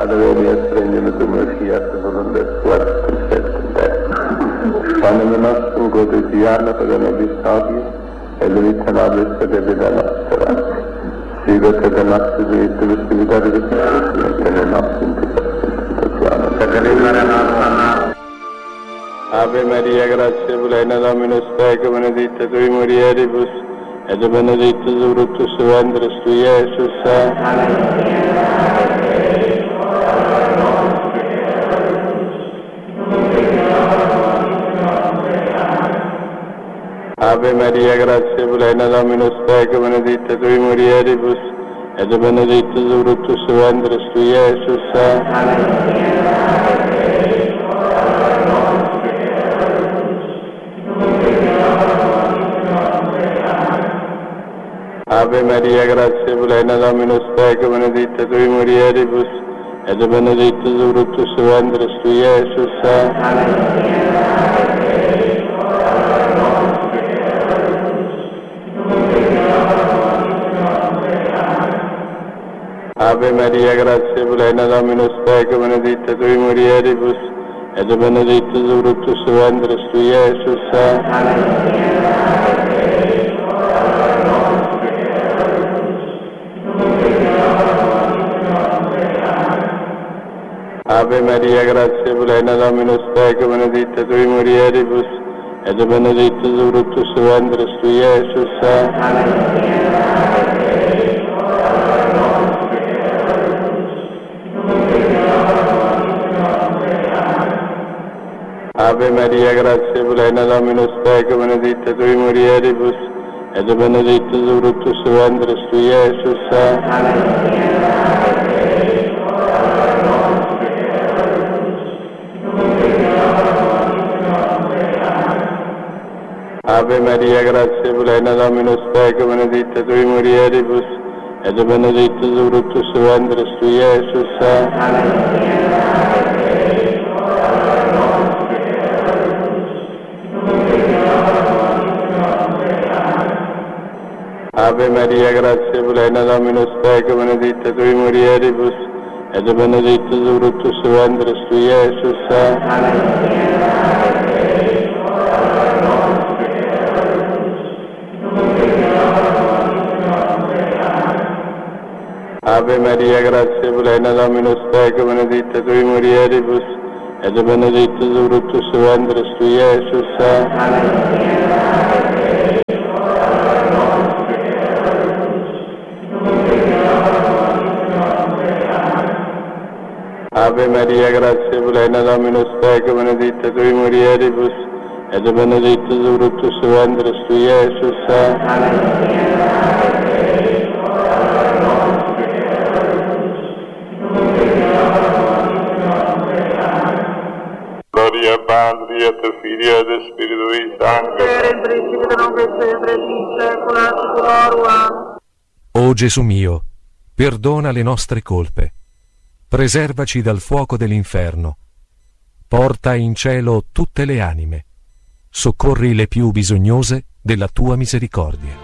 Adavere di essere in come fiat volonté sua perfetta. Quando nostro quotidiano per noi stati e l'unità nostra della nostra. Sigurd del nostro diritto di spirituale di Cristo e nel nostro interpretazione. Ave Maria, grazia plena, Dominus tecum, benedicta tui mulieribus, et benedictus fructus ventris tui, Iesus. Ave Maria, grazia plena, Dominus tecum, benedicta tui mulieribus, et benedictus fructus ventris tui, Iesus. Ave Maria, grazia plena, Dominus tecum, benedicta tui mulieribus, et benedictus fructus ventris tui, Iesus. Ave Maria, grazia plena, Dominus tecum, benedicta tui mulieribus, et benedictus fructus ventris tui, Iesus. Ave Maria, grazia plena, Dominus tecum, benedicta tui mulieribus, et benedictus fructus ventris tui, Iesus. Ave Maria, grazia plena, Dominus tecum, benedicta tui mulieribus, et benedictus fructus ventris tui, Iesus. Ave Maria, grazia plena, Dominus tecum, benedicta tui mulieribus, et benedictus fructus ventris tui, Iesus. Ave Maria, grazia plena, Dominus tecum, benedicta tui mulieribus, et benedictus fructus ventris tui, Iesus. Ave Maria, grazia plena, Dominus tecum, benedicta tui mulieribus, et benedictus fructus ventris tui, Iesus. Ave Maria, grazia plena, Dominus tecum, benedicta tui mulieribus, et benedictus fructus ventris tui, Iesus. Gloria Patri et Filii et Spiritui Sancti. In principio non sempre in secula seculorum. O Gesù mio, perdona le nostre colpe, preservaci dal fuoco dell'inferno, porta in cielo tutte le anime, soccorri le più bisognose della tua misericordia.